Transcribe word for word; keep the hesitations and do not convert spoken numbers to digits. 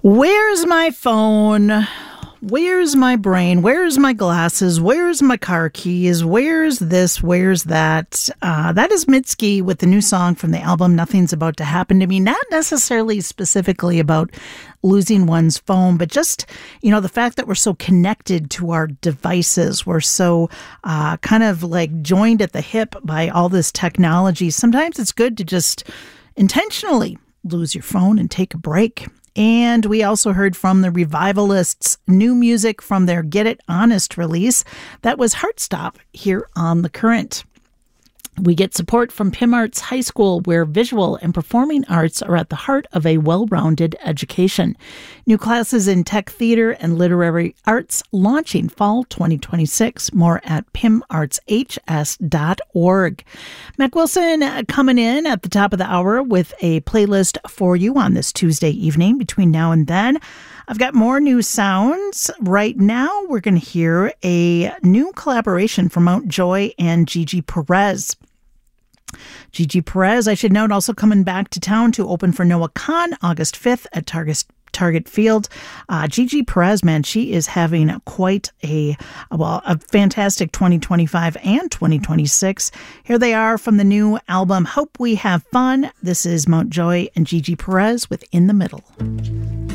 Where's my phone? Where's my brain? Where's my glasses? Where's my car keys? Where's this? Where's that? Uh, that is Mitski with the new song from the album Nothing's About to Happen to Me. Not necessarily specifically about losing one's phone, but just, you know, the fact that we're so connected to our devices. We're so uh, kind of like joined at the hip by all this technology. Sometimes it's good to just intentionally lose your phone and take a break. And we also heard from the Revivalists' new music from their Get It Honest release. That was Heartstop here on The Current. We get support from P I M Arts High School, where visual and performing arts are at the heart of a well-rounded education. New classes in tech theater and literary arts launching fall twenty twenty-six. More at P I M arts H S dot org. Mac Wilson coming in at the top of the hour with a playlist for you on this Tuesday evening. Between now and then, I've got more new sounds. Right now, we're going to hear a new collaboration from Mount Joy and Gigi Perez. Gigi Perez, I should note, also coming back to town to open for Noah Kahan August fifth at Target Target Field. Uh, Gigi Perez, man, she is having quite a, well, a fantastic twenty twenty-five and twenty twenty-six. Here they are from the new album, Hope We Have Fun. This is Mount Joy and Gigi Perez with In the Middle.